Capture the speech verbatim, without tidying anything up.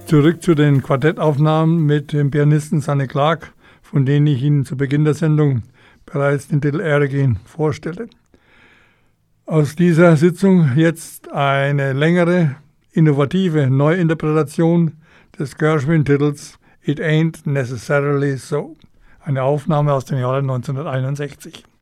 Zurück zu den Quartettaufnahmen mit dem Pianisten Sonny Clark, von denen ich Ihnen zu Beginn der Sendung bereits den Titel Air vorstellte. Aus dieser Sitzung jetzt eine längere, innovative Neuinterpretation des Gershwin-Titels It Ain't Necessarily So, eine Aufnahme aus dem Jahre neunzehnhunderteinundsechzig.